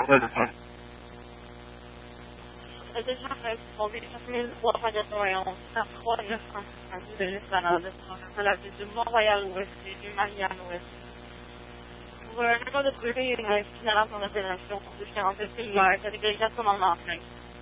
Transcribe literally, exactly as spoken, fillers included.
au téléphone. Это же on dit que mille trois fois de soyons, ça trois neuf cents, à vous de l'escalade, à la ville du Mont-Royal Ouest et du Marianne Ouest. Pour un accord de privé, il y a une finale en opération pour différentes cellulaires avec des commandes en